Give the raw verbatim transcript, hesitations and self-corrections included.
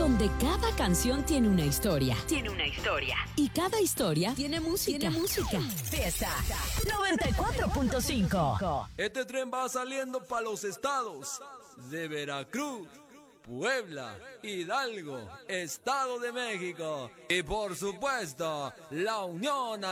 donde cada canción tiene una historia. Tiene una historia. Y cada historia tiene música. Tiene música. Fiesta noventa y cuatro punto cinco. Este tren va saliendo para los estados de Veracruz, Puebla, Hidalgo, Estado de México y por supuesto la Unión